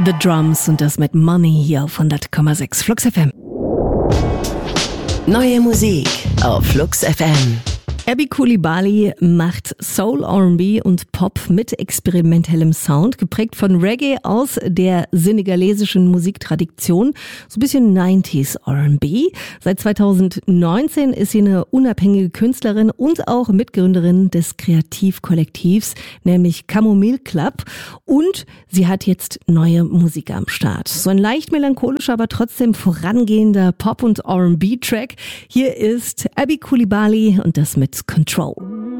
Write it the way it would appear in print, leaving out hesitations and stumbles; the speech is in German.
The Drums und das mit Money hier auf 100,6 Flux FM. Neue Musik auf Flux FM. Abby Coulibaly macht Soul, R&B und Pop mit experimentellem Sound, geprägt von Reggae aus der senegalesischen Musiktradition, so ein bisschen 90s R&B. Seit 2019 ist sie eine unabhängige Künstlerin und auch Mitgründerin des Kreativkollektivs, nämlich Chamomile Club. Und sie hat jetzt neue Musik am Start. So ein leicht melancholischer, aber trotzdem vorangehender Pop- und R&B-Track. Hier ist Abby Coulibaly und das mit Control.